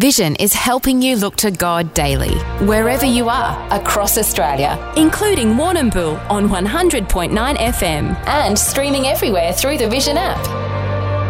Vision is helping you look to God daily, wherever you are, across Australia, including Warrnambool on 100.9 FM and streaming everywhere through the Vision app.